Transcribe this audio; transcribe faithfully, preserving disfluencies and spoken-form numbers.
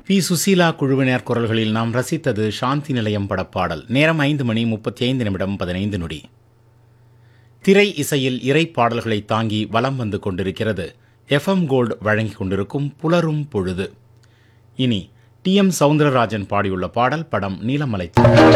B Susheela குழுவினர் குரல்களில் நாம் ரசித்தது சாந்தி நிலையம் படப்பாடல். நேரம் ஐந்து மணி முப்பத்தி ஐந்து நிமிடம் பதினைந்து நொடி. திரை இசையில் இறை பாடல்களை தாங்கி வலம் வந்து கொண்டிருக்கிறது எஃப்எம் கோல்டு வழங்கிக் கொண்டிருக்கும் புலரும் பொழுது. இனி டி எம் சவுந்தரராஜன் பாடியுள்ள பாடல். படம் நீலமலை.